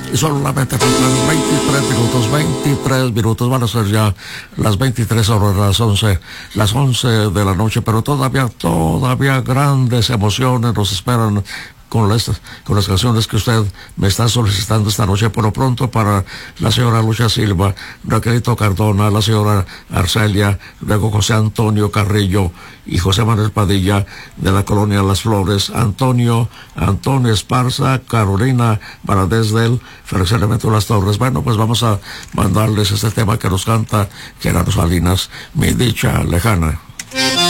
Y solamente faltan 23 minutos, van a ser ya las 23 horas, las 11 de la noche, pero todavía grandes emociones nos esperan con las canciones que usted me está solicitando esta noche. Por lo pronto, para la señora Lucha Silva, Raquelito Cardona, la señora Arcelia, luego José Antonio Carrillo y José Manuel Padilla de la colonia Las Flores, Antonio Esparza, Carolina Valadez del Félix Elemento Las Torres. Bueno, pues vamos a mandarles este tema que nos canta Gerardo Salinas, Mi Dicha Lejana.